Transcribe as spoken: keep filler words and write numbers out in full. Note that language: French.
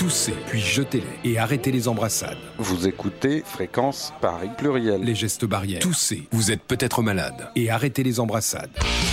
Toussez, puis jetez-les et arrêtez les embrassades. Vous écoutez Fréquence Paris Pluriel. Les gestes barrières. Toussez, vous êtes peut-être malade et arrêtez les embrassades.